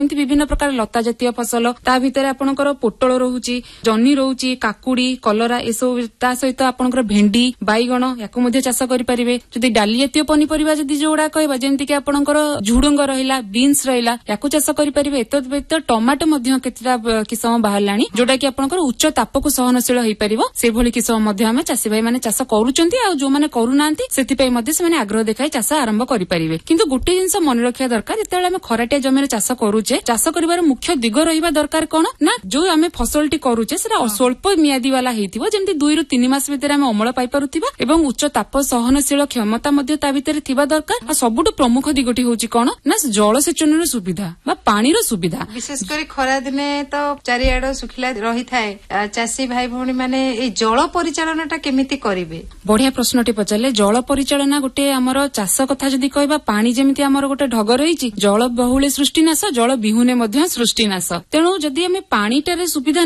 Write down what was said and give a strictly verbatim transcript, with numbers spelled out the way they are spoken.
एमती विभिन्न प्रकार लता जातीय फसल ता भितर आपनकर पोटल रहुची जन्नी रहुची काकुड़ी कलरा एसो ता सहित आपनकर भेंडी बाईगण याकु मध्ये चाष करि परिबे जदि डाली जातीय पनिपरिबा जदि जोडा कहबा जेमति कि आपनकर झुडुंग रहिला बीन्स रहिला याकु चाष करि परिबे एत व्यतीत टमाटो मध्ये केतेटा किसम बाहरलाणी जोडा कि आपनकर उच्च तापकु सहनशील होई परिबो से भली किसम मध्ये हम चाषी भाई माने चाष करूचंती आ जो माने करू नांती सेति पई मध्ये से माने आग्रह देखाई चाष आरंभ करि परिबे किंतु गोटे जिंस मन रखिया दरकार जेतेले हम खराटिया जमीन चाष करूचे चाष करिवार मुख्य दिग रहिबा दरकार कोन ना जो आमे फसलटी करूचे सेरा स्वल्प मियादी वाला हेतिबो जेमति दुई रु तीन मास भितर हम अमल पाई परुथिबा एवं उच्च ताप सहनशील क्षमता मध्ये ता भितर थिबा दरकार आ सबुटु प्रमुख दिगटी होची कोन ना जलसेचनर सुविधा बा पानीर सुविधा विशेष करी खरा दिने तो चारिआड सुखिला रही थाए चाषी भाई भौणी माने ए जल परिचालनाटा केमिति करिवे बढ़िया प्रश्नटी पचारले जल परिचालना गोटे आमर चाष कथा जदि कहबा पानी जेमिति आमर गोटे ढग रहिछि जल बहुले सृष्टिनाश जल बिहुने मध्ये सृष्टिनाश तेणु जदि आमे पानीटारे सुविधा